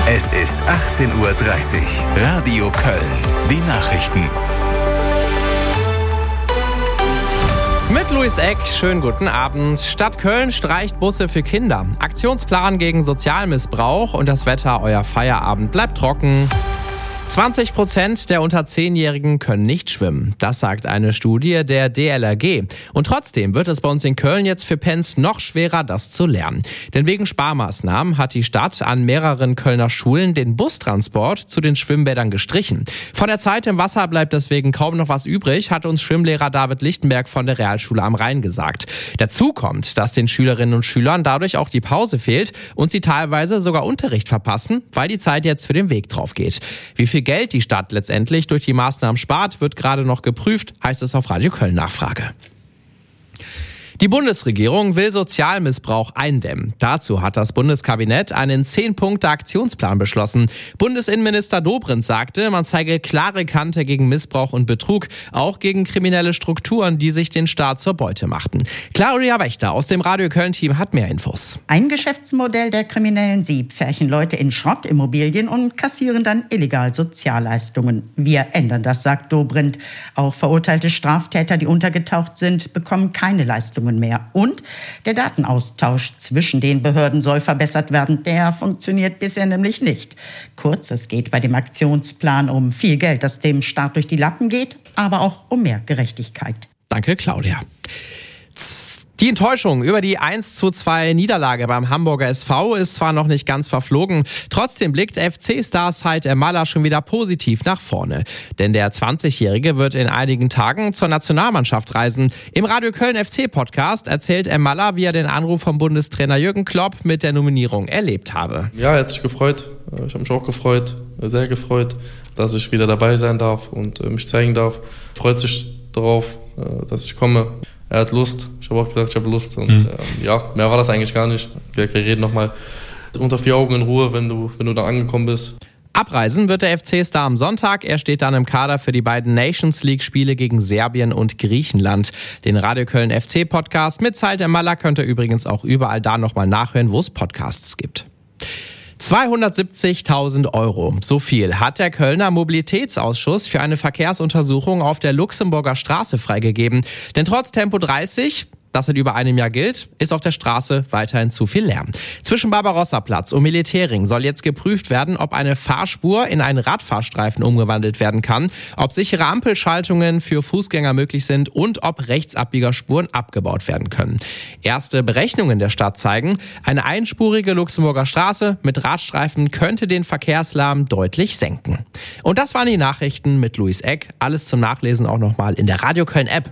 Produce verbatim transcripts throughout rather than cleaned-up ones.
Es ist achtzehn Uhr dreißig. Radio Köln. Die Nachrichten. Mit Luis Eck, schönen guten Abend. Stadt Köln streicht Busse für Kinder. Aktionsplan gegen Sozialmissbrauch und das Wetter, euer Feierabend bleibt trocken. zwanzig Prozent der unter zehnjährigen können nicht schwimmen. Das sagt eine Studie der D L R G. Und trotzdem wird es bei uns in Köln jetzt für Pens noch schwerer, das zu lernen. Denn wegen Sparmaßnahmen hat die Stadt an mehreren Kölner Schulen den Bustransport zu den Schwimmbädern gestrichen. Von der Zeit im Wasser bleibt deswegen kaum noch was übrig, hat uns Schwimmlehrer David Lichtenberg von der Realschule am Rhein gesagt. Dazu kommt, dass den Schülerinnen und Schülern dadurch auch die Pause fehlt und sie teilweise sogar Unterricht verpassen, weil die Zeit jetzt für den Weg drauf geht. Wie viel Geld die Stadt letztendlich durch die Maßnahmen spart, wird gerade noch geprüft, heißt es auf Radio Köln Nachfrage. Die Bundesregierung will Sozialmissbrauch eindämmen. Dazu hat das Bundeskabinett einen zehn-Punkte-Aktionsplan beschlossen. Bundesinnenminister Dobrindt sagte, man zeige klare Kante gegen Missbrauch und Betrug, auch gegen kriminelle Strukturen, die sich den Staat zur Beute machten. Claudia Wächter aus dem Radio Köln-Team hat mehr Infos. Ein Geschäftsmodell der kriminellen Sieb: Pferchen Leute in Schrottimmobilien und kassieren dann illegal Sozialleistungen. Wir ändern das, sagt Dobrindt. Auch verurteilte Straftäter, die untergetaucht sind, bekommen keine Leistungen mehr. Und der Datenaustausch zwischen den Behörden soll verbessert werden. Der funktioniert bisher nämlich nicht. Kurz, es geht bei dem Aktionsplan um viel Geld, das dem Staat durch die Lappen geht, aber auch um mehr Gerechtigkeit. Danke, Claudia. Die Enttäuschung über die eins zu zwei Niederlage beim Hamburger S V ist zwar noch nicht ganz verflogen, trotzdem blickt F C-Star Said El-Mallah schon wieder positiv nach vorne. Denn der zwanzigjährige wird in einigen Tagen zur Nationalmannschaft reisen. Im Radio Köln F C-Podcast erzählt El-Mallah, wie er den Anruf vom Bundestrainer Jürgen Klopp mit der Nominierung erlebt habe. Ja, er hat sich gefreut. Ich habe mich auch gefreut, sehr gefreut, dass ich wieder dabei sein darf und mich zeigen darf. Freut sich darauf, dass ich komme. Er hat Lust, ich habe auch gesagt, ich habe Lust und mhm. ähm, ja, mehr war das eigentlich gar nicht. Wir, wir reden nochmal unter vier Augen in Ruhe, wenn du, wenn du da angekommen bist. Abreisen wird der F C-Star am Sonntag. Er steht dann im Kader für die beiden Nations League-Spiele gegen Serbien und Griechenland. Den Radio Köln F C-Podcast mit Said El-Mallah könnt ihr übrigens auch überall da nochmal nachhören, wo es Podcasts gibt. zweihundertsiebzigtausend Euro. So viel hat der Kölner Mobilitätsausschuss für eine Verkehrsuntersuchung auf der Luxemburger Straße freigegeben. Denn trotz Tempo dreißig, das seit über einem Jahr gilt, ist auf der Straße weiterhin zu viel Lärm. Zwischen Barbarossa-Platz und Militärring soll jetzt geprüft werden, ob eine Fahrspur in einen Radfahrstreifen umgewandelt werden kann, ob sichere Ampelschaltungen für Fußgänger möglich sind und ob Rechtsabbiegerspuren abgebaut werden können. Erste Berechnungen der Stadt zeigen, eine einspurige Luxemburger Straße mit Radstreifen könnte den Verkehrslärm deutlich senken. Und das waren die Nachrichten mit Luis Eck. Alles zum Nachlesen auch nochmal in der Radio Köln App.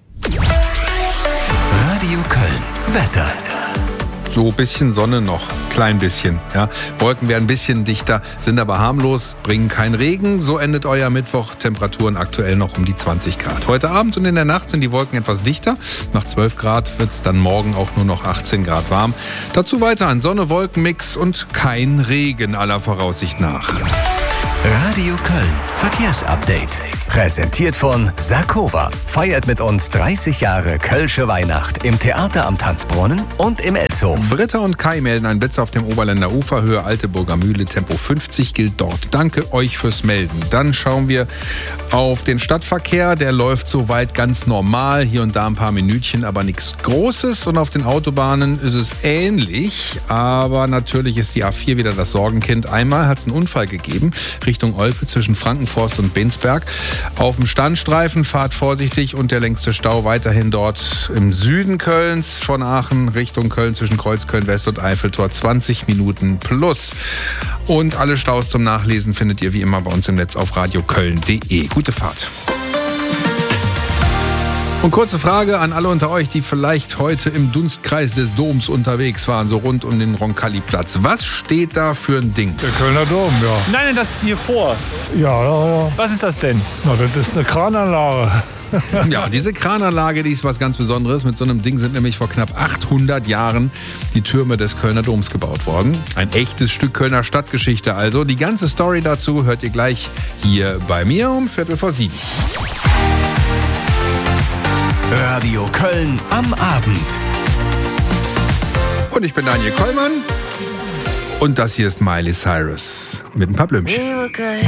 Radio Köln. Wetter. So ein bisschen Sonne noch, klein bisschen. Ja. Wolken werden ein bisschen dichter, sind aber harmlos, bringen keinen Regen. So endet euer Mittwoch. Temperaturen aktuell noch um die zwanzig Grad. Heute Abend und in der Nacht sind die Wolken etwas dichter. Nach zwölf Grad wird es dann morgen auch nur noch achtzehn Grad warm. Dazu weiter ein Sonne-Wolken-Mix und kein Regen aller Voraussicht nach. Radio Köln. Verkehrsupdate. Präsentiert von Sakova. Feiert mit uns dreißig Jahre Kölsche Weihnacht im Theater am Tanzbrunnen und im Elshof. Britta und Kai melden einen Blitz auf dem Oberländer Ufer, Höhe Alteburger Mühle, Tempo fünfzig gilt dort. Danke euch fürs Melden. Dann schauen wir auf den Stadtverkehr. Der läuft soweit ganz normal. Hier und da ein paar Minütchen, aber nichts Großes. Und auf den Autobahnen ist es ähnlich. Aber natürlich ist die A vier wieder das Sorgenkind. Einmal hat es einen Unfall gegeben, Richtung Olpe zwischen Frankenforst und Bensberg. Auf dem Standstreifen, fahrt vorsichtig und der längste Stau weiterhin dort im Süden Kölns von Aachen Richtung Köln zwischen Kreuzköln West und Eiffeltor, zwanzig Minuten plus. Und alle Staus zum Nachlesen findet ihr wie immer bei uns im Netz auf radioköln punkt de. Gute Fahrt. Und kurze Frage an alle unter euch, die vielleicht heute im Dunstkreis des Doms unterwegs waren, so rund um den Roncalli-Platz. Was steht da für ein Ding? Der Kölner Dom, ja. Nein, nein, das hier vor. Ja, ja, ja. Was ist das denn? Na, das ist eine Krananlage. Ja, diese Krananlage, die ist was ganz Besonderes. Mit so einem Ding sind nämlich vor knapp achthundert Jahren die Türme des Kölner Doms gebaut worden. Ein echtes Stück Kölner Stadtgeschichte also. Die ganze Story dazu hört ihr gleich hier bei mir um Viertel vor sieben. Radio Köln am Abend. Und ich bin Daniel Kollmann. Und das hier ist Miley Cyrus mit ein paar Blümchen.